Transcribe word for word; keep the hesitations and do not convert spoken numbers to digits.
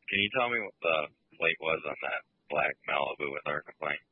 Can you tell me what the plate was on that black Malibu with our complaint?